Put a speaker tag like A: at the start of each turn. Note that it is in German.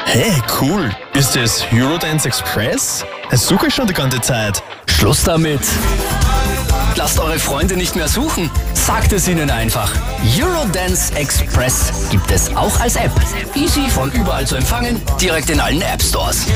A: Hey, cool. Ist das Eurodance Express? Das suche ich schon die ganze Zeit.
B: Schluss damit! Lasst eure Freunde nicht mehr suchen. Sagt es ihnen einfach. Eurodance Express gibt es auch als App. Easy von überall zu empfangen, direkt in allen App Stores.